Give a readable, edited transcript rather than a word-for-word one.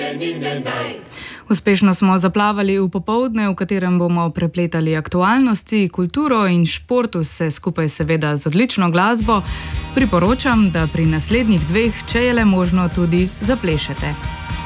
Uspešno smo zaplavali v popoldne, v katerem bomo prepletali aktualnosti, kulturo in šport, vse skupaj seveda z odlično glasbo. Priporočam, da pri naslednjih dveh, če je le možno, tudi zaplešete.